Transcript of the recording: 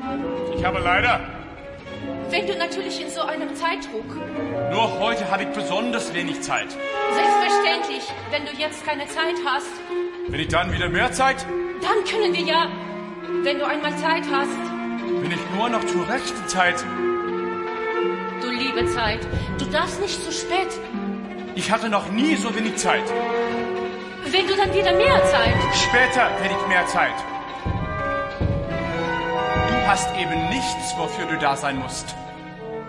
Ich habe leider... Wenn du natürlich in so einem Zeitdruck. Nur heute habe ich besonders wenig Zeit. Selbstverständlich, wenn du jetzt keine Zeit hast. Wenn ich dann wieder mehr Zeit? Dann können wir ja, wenn du einmal Zeit hast. Bin ich nur noch zur rechten Zeit. Du liebe Zeit, du darfst nicht zu spät. Ich hatte noch nie so wenig Zeit. Wenn du dann wieder mehr Zeit. Später hätte ich mehr Zeit. Du hast eben nichts, wofür du da sein musst.